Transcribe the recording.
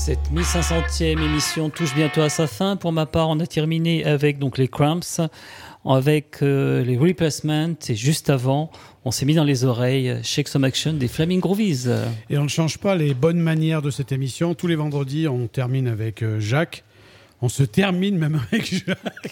Cette 1500e émission touche bientôt à sa fin. Pour ma part, on a terminé avec donc les Cramps, avec les Replacements, et juste avant, on s'est mis dans les oreilles Shake Some Action des Flaming Groovies. Et on ne change pas les bonnes manières de cette émission. Tous les vendredis, on termine avec Jacques. On se termine même avec Jacques.